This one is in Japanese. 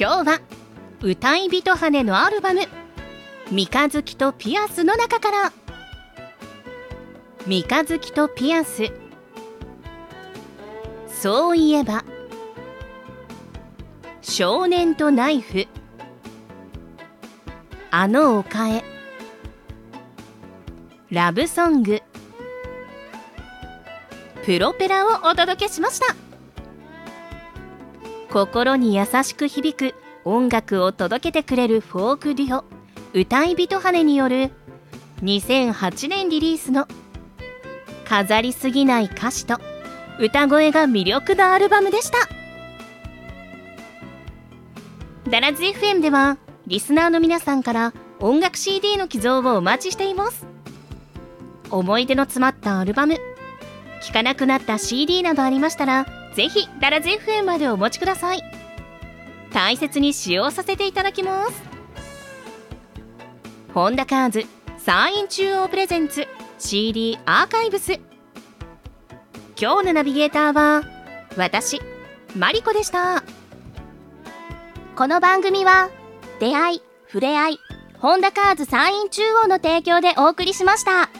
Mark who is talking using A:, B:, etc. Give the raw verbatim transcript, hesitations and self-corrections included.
A: 今日は歌い人羽のアルバム三日月とピアスの中から三日月とピアス、そういえば、少年とナイフ、あの丘へ、ラブソング、プロペラをお届けしました。心に優しく響く音楽を届けてくれるフォークデュオ歌い人羽によるにせんはちねんリリースの飾りすぎない歌詞と歌声が魅力のアルバムでした。ダラズ エフエム ではリスナーの皆さんから音楽 シーディー の寄贈をお待ちしています。思い出の詰まったアルバム、聴かなくなった シーディー などありましたら、ぜひダラズ エフエム までお持ちください。大切に使用させていただきます。ホンダカーズ山陰中央プレゼンツ シーディー アーカイブス。今日のナビゲーターは私マリコでした。
B: この番組は出会い、触れ合い、ホンダカーズ山陰中央の提供でお送りしました。